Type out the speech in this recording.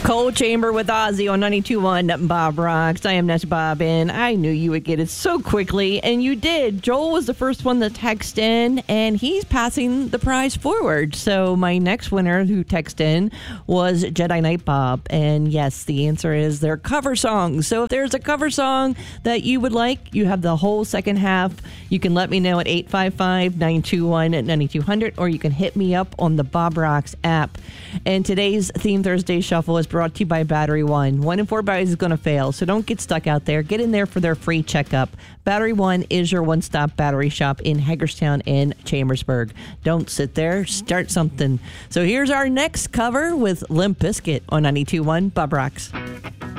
Cold Chamber with Ozzy on 92.1 Bob Rocks. I am Ness Bob, and I knew you would get it so quickly, and you did. Joel was the first one to text in, and he's passing the prize forward. So my next winner who texted in was Jedi Knight Bob, and yes, the answer is their cover songs. So if there's a cover song that you would like, you have the whole second half. You can let me know at 855-921-9200, or you can hit me up on the Bob Rocks app. And today's Theme Thursday Shuffle is brought to you by Battery One. 1 in 4 batteries is going to fail, so don't get stuck out there. Get in there for their free checkup. Battery One is your one-stop battery shop in Hagerstown and Chambersburg. Don't sit there. Start something. So here's our next cover with Limp Bizkit on 92.1 Bob Rocks.